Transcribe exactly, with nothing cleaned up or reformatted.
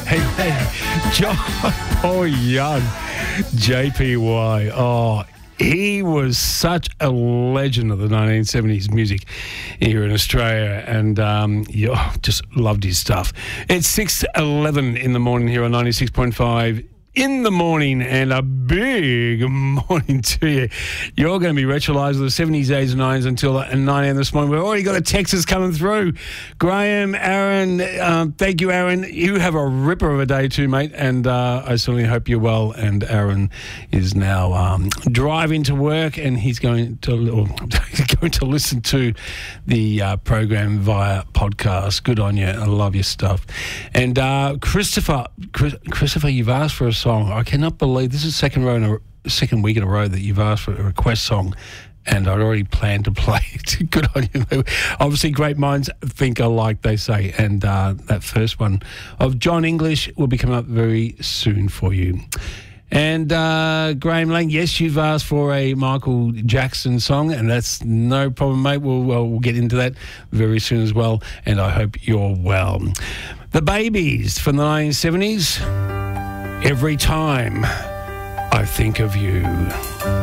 hey, John Paul Young, J P Y. Oh, he was such a legend of the nineteen seventies music here in Australia, and um, yeah, just loved his stuff. It's six eleven in the morning here on ninety-six point five. In the morning, and a big morning to you. You're going to be retrolised with the seventies, eighties, and nineties until nine a.m. this morning. We've already got a Texas coming through. Graham, Aaron, um, thank you, Aaron. You have a ripper of a day too, mate, and uh, I certainly hope you're well. And Aaron is now um, driving to work, and he's going to or, going to listen to the uh, program via podcast. Good on you. I love your stuff. And uh, Christopher, Chris, Christopher, you've asked for a song. I cannot believe this is second row in a second week in a row that you've asked for a request song, and I'd already planned to play it. Good on you. Obviously, great minds think alike, they say, and uh, that first one of John English will be coming up very soon for you. And uh, Graham Lang, yes, you've asked for a Michael Jackson song, and that's no problem, mate. We'll, we'll, we'll get into that very soon as well, and I hope you're well. The Babies from the nineteen seventies. Every time I think of you.